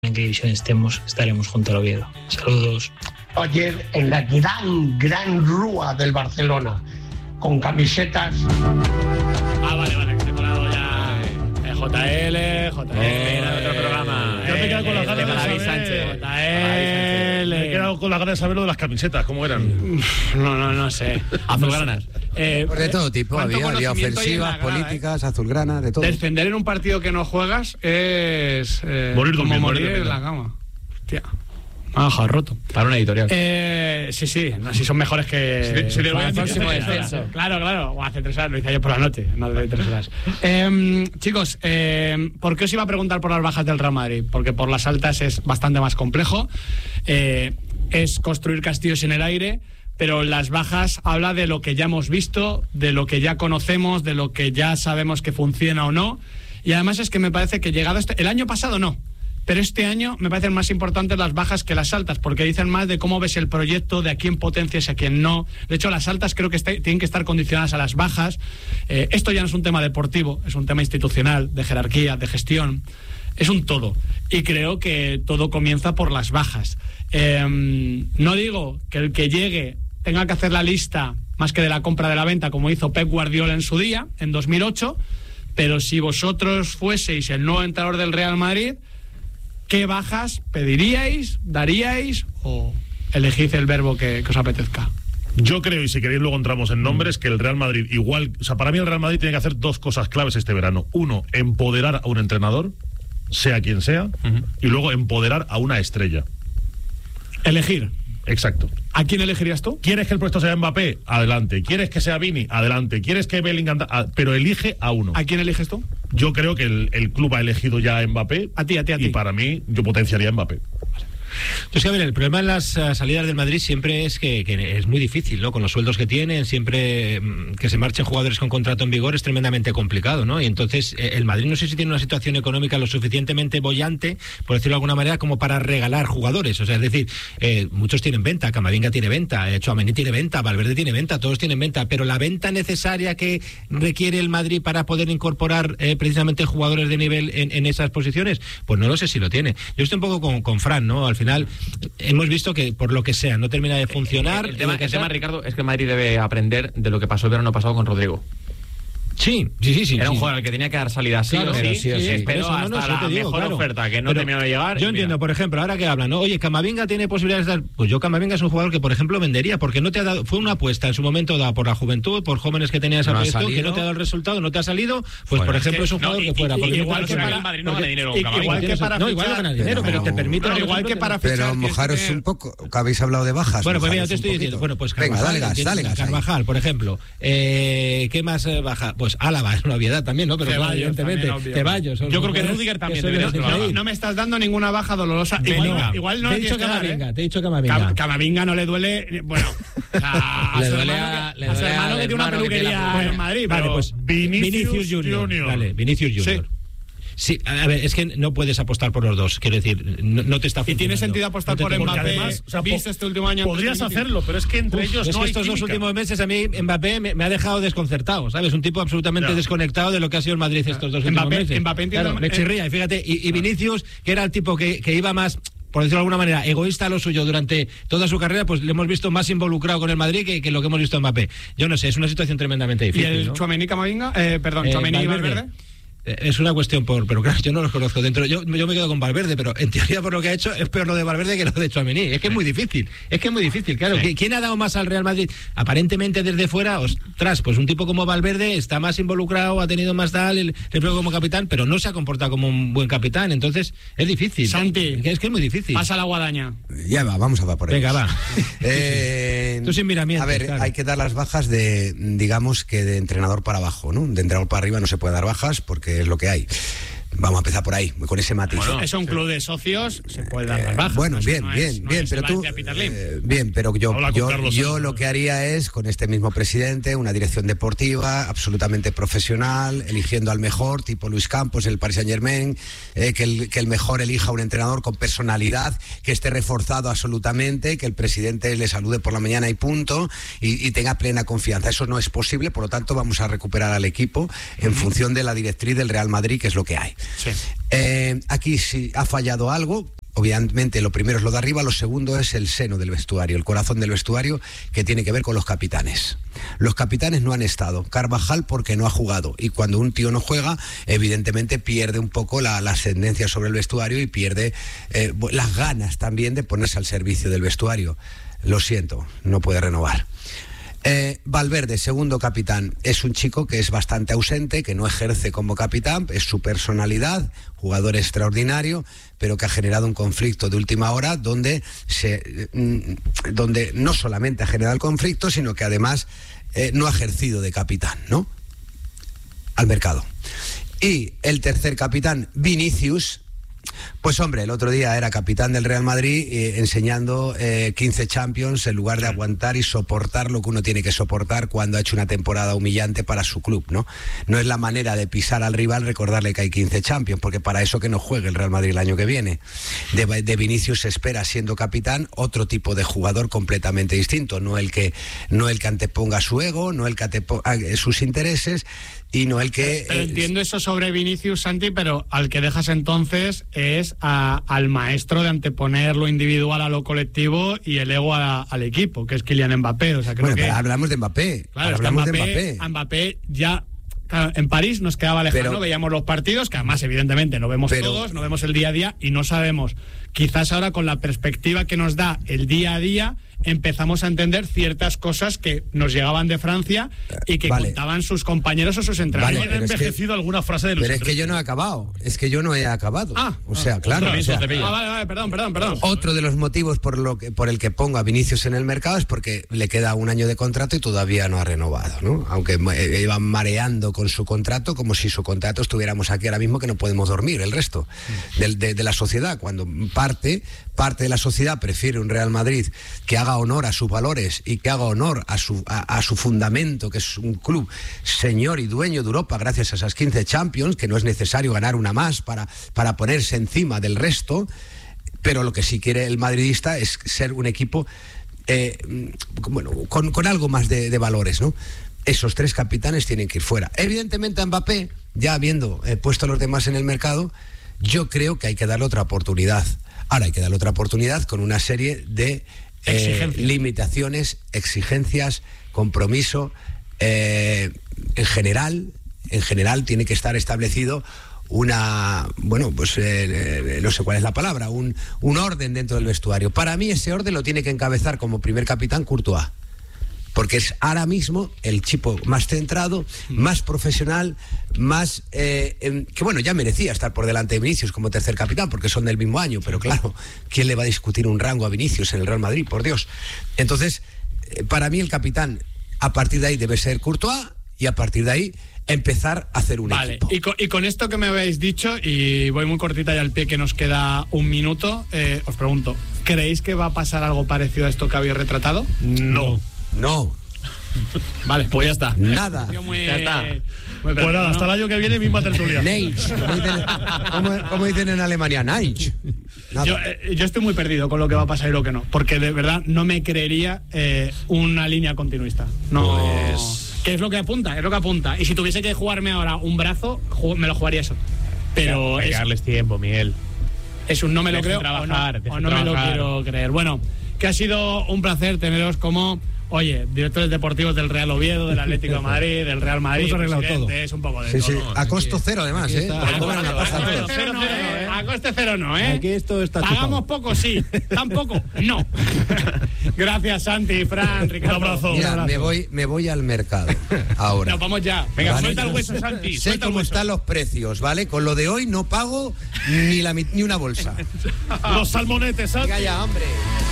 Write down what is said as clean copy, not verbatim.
en qué división estemos, estaremos junto al Oviedo. Saludos. Ayer en la gran rúa del Barcelona, con camisetas. Vale, que se ha colado ya JL, era otro programa. Yo me he quedado con las ganas de David saber. Sánchez. Me he quedado con las ganas de saber lo de las camisetas, ¿cómo eran? No sé. Azulgranas. Pues de todo tipo, había conocimiento hay en la ofensivas, grada, políticas, azulgrana, de todo. Descender en un partido que no juegas es Morir como durmiendo, morir en la cama. Hostia. Roto. Para una editorial. Sí, no, si son mejores que Si le voy a el decir próximo que descenso. Claro, o hace 3 horas, lo hice ayer por la noche, no hace 3 horas. Chicos, ¿por qué os iba a preguntar por las bajas del Real Madrid? Porque por las altas es bastante más complejo, es construir castillos en el aire, pero las bajas habla de lo que ya hemos visto, de lo que ya conocemos, de lo que ya sabemos que funciona o no, y además es que me parece que llegado el año pasado no. Pero este año me parecen más importantes las bajas que las altas, porque dicen más de cómo ves el proyecto, de a quién potencias y a quién no. De hecho, las altas creo que tienen que estar condicionadas a las bajas. Esto ya no es un tema deportivo, es un tema institucional, de jerarquía, de gestión. Es un todo. Y creo que todo comienza por las bajas. No digo que el que llegue tenga que hacer la lista más que de la compra de la venta, como hizo Pep Guardiola en su día, en 2008, pero si vosotros fueseis el nuevo entrenador del Real Madrid, ¿qué bajas pediríais, daríais o elegís el verbo que os apetezca? Yo creo, y si queréis luego entramos en nombres, que el Real Madrid para mí el Real Madrid tiene que hacer 2 cosas claves este verano. 1, empoderar a un entrenador, sea quien sea, y luego empoderar a una estrella. Elegir. Exacto. ¿A quién elegirías tú? ¿Quieres que el puesto sea Mbappé? Adelante. ¿Quieres que sea Vini? Adelante. ¿Quieres que Bellingham? Pero elige a uno. ¿A quién eliges tú? Yo creo que el club ha elegido ya a Mbappé. A ti. Y para mí, yo potenciaría a Mbappé. Pues que, a ver, el problema en las salidas del Madrid siempre es que es muy difícil, ¿no? Con los sueldos que tienen, siempre que se marchen jugadores con contrato en vigor es tremendamente complicado, ¿no? Y entonces el Madrid no sé si tiene una situación económica lo suficientemente boyante, por decirlo de alguna manera, como para regalar jugadores. O sea, es decir, muchos tienen venta, Camavinga tiene venta, Tchouaméni tiene venta, Valverde tiene venta, todos tienen venta, pero la venta necesaria que requiere el Madrid para poder incorporar precisamente jugadores de nivel en esas posiciones, pues no lo sé si lo tiene. Yo estoy un poco con Fran, ¿no? Al final hemos visto que por lo que sea no termina de funcionar. El tema, Ricardo, es que el Madrid debe aprender de lo que pasó el verano pasado con Rodrigo. Sí. Era un jugador al que tenía que dar salida claro, sí. Esperó hasta la mejor oferta que no terminó de llegar. Yo entiendo, por ejemplo, ahora que hablan, ¿no? Oye, Camavinga tiene posibilidades de dar. Pues yo Camavinga es un jugador que, por ejemplo, vendería, porque no te ha dado, fue una apuesta en su momento dada por la juventud, por jóvenes que tenían esa proyección, que no te ha dado el resultado, no te ha salido, pues por ejemplo es un jugador que fuera. Igual que para el Madrid no gana dinero. Igual que para igual no gana dinero, pero te permite. Igual que para fichar. Pero mojaros un poco, que habéis hablado de bajas. Bueno, pues mira, te estoy diciendo. Bueno, pues Carvajal, dale gas. Carvajal, por ejemplo. ¿Qué más baja? Pues Álava es una obviedad también, ¿no? Pero Ceballos, evidentemente, Ceballos. Yo creo que Rüdiger también debería estar. No me estás dando ninguna baja dolorosa. Igual no te he dicho Camavinga. Camavinga no le duele. Bueno, le duele a su hermano que tiene una peluquería en Madrid. Vale, pues Vinicius Junior. Vale, Vinicius Junior. Sí, a ver, es que no puedes apostar por los dos, quiero decir, no te está funcionando. ¿Y tiene sentido apostar por Mbappé? Además, ¿Viste este último año? Podrías hacerlo, pero es que entre ellos es no que hay estos química. 2 últimos meses a mí Mbappé me ha dejado desconcertado, ¿sabes? Un tipo absolutamente desconectado de lo que ha sido el Madrid estos 2 últimos meses. Mbappé claro, me chirría, y fíjate, y Vinicius, que era el tipo que iba más, por decirlo de alguna manera, egoísta a lo suyo durante toda su carrera, pues le hemos visto más involucrado con el Madrid que lo que hemos visto en Mbappé. Yo no sé, es una situación tremendamente difícil. ¿Y el Tchouaméni Camavinga? Tchouaméni y Valverde. Es una cuestión pero claro, yo no los conozco dentro. Yo me quedo con Valverde, pero en teoría por lo que ha hecho es peor lo de Valverde que lo de Tchouaméni. Es que es muy difícil. Claro. Sí. ¿Quién ha dado más al Real Madrid? Aparentemente desde fuera, ostras, pues un tipo como Valverde está más involucrado, ha tenido más el juego como capitán, pero no se ha comportado como un buen capitán. Entonces es difícil. Santi, es que es muy difícil. Pasa la guadaña. Ya va, vamos a por ellos. Venga, va. Tú sin miramientos. A ver, claro. Hay que dar las bajas digamos que de entrenador para abajo, ¿no? De entrenador para arriba no se puede dar bajas porque es lo que hay. Vamos a empezar por ahí, con ese matiz. Bueno, es un club de socios, se puede dar las bajas. Bueno, bien, pero tú... bien, pero yo lo que haría es, con este mismo presidente, una dirección deportiva absolutamente profesional, eligiendo al mejor, tipo Luis Campos, el Paris Saint-Germain, que el mejor elija un entrenador con personalidad, que esté reforzado absolutamente, que el presidente le salude por la mañana y punto, y tenga plena confianza. Eso no es posible, por lo tanto vamos a recuperar al equipo en función de la directriz del Real Madrid, que es lo que hay. Sí. Aquí sí ha fallado algo. Obviamente lo primero es lo de arriba, lo segundo es el seno del vestuario, el corazón del vestuario, que tiene que ver con los capitanes. Los capitanes no han estado. Carvajal porque no ha jugado, y cuando un tío no juega, evidentemente pierde un poco la ascendencia sobre el vestuario y pierde las ganas también de ponerse al servicio del vestuario. Lo siento, no puede renovar. Valverde, segundo capitán, es un chico que es bastante ausente, que no ejerce como capitán, es su personalidad, jugador extraordinario, pero que ha generado un conflicto de última hora donde no solamente ha generado el conflicto, sino que además no ha ejercido de capitán, ¿no? Al mercado. Y el tercer capitán, Vinicius. Pues hombre, el otro día era capitán del Real Madrid enseñando 15 Champions en lugar de aguantar y soportar lo que uno tiene que soportar cuando ha hecho una temporada humillante para su club, ¿no? No es la manera de pisar al rival recordarle que hay 15 Champions, porque para eso que no juegue el Real Madrid el año que viene. De Vinicius se espera, siendo capitán, otro tipo de jugador completamente distinto, no el que anteponga su ego, no el que anteponga sus intereses, y no el que... Pero entiendo eso sobre Vinicius, Santi, pero al que dejas entonces es al maestro de anteponer lo individual a lo colectivo y el ego al equipo, que es Kylian Mbappé. O sea, creo que... hablamos de Mbappé. Claro, hablamos de Mbappé. A Mbappé ya... Claro, en París nos quedaba lejano, veíamos los partidos, que además evidentemente no vemos todos, no vemos el día a día y no sabemos. Quizás ahora con la perspectiva que nos da el día a día empezamos a entender ciertas cosas que nos llegaban de Francia y que contaban sus compañeros o sus entrenadores. Han envejecido alguna frase de los... Pero es que yo no he acabado, claro. Vale, perdón. Otro de los motivos por el que pongo a Vinicius en el mercado es porque le queda un año de contrato y todavía no ha renovado, ¿no? Aunque iban mareando con su contrato, como si su contrato estuviéramos aquí ahora mismo que no podemos dormir el resto de la sociedad, cuando parte de la sociedad prefiere un Real Madrid que haga honor a sus valores y que haga honor a su fundamento, que es un club señor y dueño de Europa gracias a esas 15 Champions, que no es necesario ganar una más para ponerse encima del resto, pero lo que sí quiere el madridista es ser un equipo con algo más de valores, ¿no? Esos tres capitanes tienen que ir fuera. Evidentemente a Mbappé, ya habiendo puesto a los demás en el mercado, yo creo que hay que darle otra oportunidad. Ahora hay que darle otra oportunidad con una serie de limitaciones, exigencias, compromiso. En general tiene que estar establecido no sé cuál es la palabra, un orden dentro del vestuario. Para mí ese orden lo tiene que encabezar como primer capitán Courtois, porque es ahora mismo el chico más centrado, más profesional, más ya merecía estar por delante de Vinicius como tercer capitán, porque son del mismo año, pero claro, ¿quién le va a discutir un rango a Vinicius en el Real Madrid? Por Dios. Entonces, para mí el capitán, a partir de ahí debe ser Courtois, y a partir de ahí empezar a hacer un equipo. Y con esto que me habéis dicho, y voy muy cortita ya al pie, que nos queda un minuto, os pregunto, ¿creéis que va a pasar algo parecido a esto que habéis retratado? No. Vale, pues ya está. Nada. Ya está. Pues nada, hasta el año que viene, misma tertulia. ¿Cómo dicen en Alemania? Nein. Yo estoy muy perdido con lo que va a pasar y lo que no, porque de verdad no me creería una línea continuista. No. ¿Qué es lo que apunta? Y si tuviese que jugarme ahora un brazo, me lo jugaría eso. Pero hay que darles tiempo, Miguel. Es un no me lo creo o no me lo quiero creer. Bueno, que ha sido un placer teneros como, directores deportivos del Real Oviedo, del Atlético de Madrid, del Real Madrid. Es un poco de todo. Sí. A costo cero, además, A coste cero no, ¿eh? Aquí esto está Pagamos poco, sí. Tampoco, no. Gracias, Santi, Fran, Ricardo. Un abrazo. Mira, me voy al mercado ahora. Nos vamos ya. Venga, suelta el hueso, Santi. Sé cómo están los precios, ¿vale? Con lo de hoy no pago ni una bolsa. Los salmonetes, Santi. Venga ya, hombre.